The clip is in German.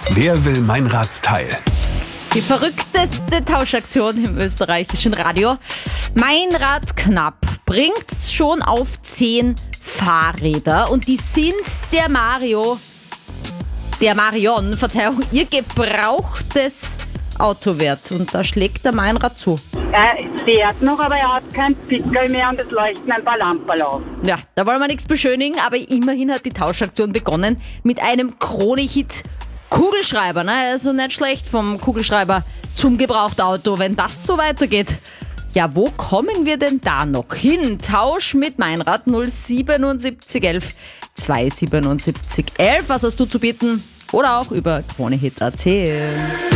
Wer will Meinrads Teil? Die verrückteste Tauschaktion im österreichischen Radio. Meinrad Knapp bringt's schon auf 10 Fahrräder und die sind der Marion, ihr gebrauchtes Auto wert. Und da schlägt der Meinrad zu. Er fährt noch, aber er hat kein Pickel mehr und es leuchten ein paar Lampen auf. Ja, da wollen wir nichts beschönigen, aber immerhin hat die Tauschaktion begonnen mit einem Krone-Hit Kugelschreiber. Ne? Also nicht schlecht vom Kugelschreiber zum Gebrauchtauto, wenn das so weitergeht. Ja, wo kommen wir denn da noch hin? Tausch mit Meinrad 07711 27711. Was hast du zu bieten? Oder auch über KroneHit.at.